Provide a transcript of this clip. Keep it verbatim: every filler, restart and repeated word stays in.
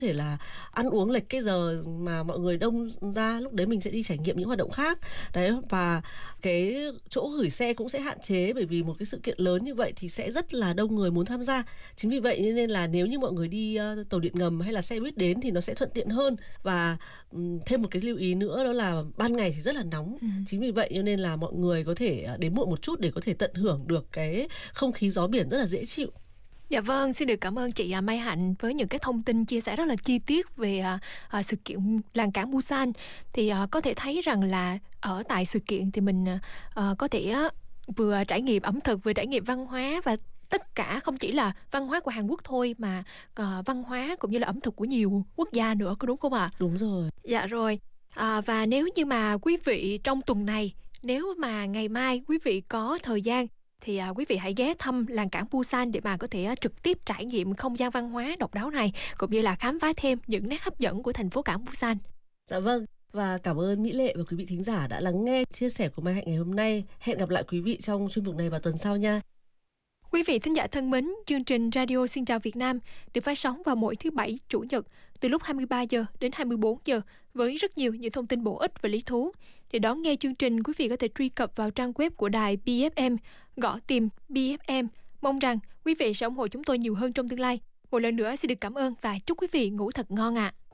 thể là ăn uống lệch cái giờ mà mọi người đông ra, lúc đấy mình sẽ đi trải nghiệm những hoạt động khác. Đấy, và cái chỗ gửi xe cũng sẽ hạn chế, bởi vì một cái sự kiện lớn như vậy thì sẽ rất là đông người muốn tham gia. Chính vì vậy nên là nếu như mọi người đi uh, tàu điện ngầm hay là xe buýt đến thì nó sẽ thuận tiện hơn. Và um, thêm một cái lưu ý nữa đó là ban ngày thì rất là nóng. Ừ. Chính vì vậy nên là mọi người có thể đến muộn một chút để có thể tận hưởng được cái không khí gió biển rất là dễ chịu. Dạ vâng, xin được cảm ơn chị Mai Hạnh với những cái thông tin chia sẻ rất là chi tiết về à, à, sự kiện làng cảng Busan. Thì à, có thể thấy rằng là ở tại sự kiện thì mình à, có thể à, vừa trải nghiệm ẩm thực, vừa trải nghiệm văn hóa, và tất cả không chỉ là văn hóa của Hàn Quốc thôi mà à, văn hóa cũng như là ẩm thực của nhiều quốc gia nữa, có đúng không ạ? Đúng rồi. Dạ rồi. À, và nếu như mà quý vị trong tuần này, nếu mà ngày mai quý vị có thời gian thì à, quý vị hãy ghé thăm làng cảng Busan để mà có thể à, trực tiếp trải nghiệm không gian văn hóa độc đáo này, cũng như là khám phá thêm những nét hấp dẫn của thành phố cảng Busan. Dạ vâng, và cảm ơn Mỹ Lệ và quý vị thính giả đã lắng nghe chia sẻ của Mai Hạnh ngày hôm nay. Hẹn gặp lại quý vị trong chuyên mục này vào tuần sau nha. Quý vị thính giả thân mến, chương trình Radio Xin Chào Việt Nam được phát sóng vào mỗi thứ Bảy, Chủ nhật từ lúc hai mươi ba giờ đến hai mươi bốn giờ với rất nhiều những thông tin bổ ích và lý thú. Để đón nghe chương trình, quý vị có thể truy cập vào trang web của đài bê ép em, gõ tìm bê ép em. Mong rằng quý vị sẽ ủng hộ chúng tôi nhiều hơn trong tương lai. Một lần nữa xin được cảm ơn và chúc quý vị ngủ thật ngon ạ. À.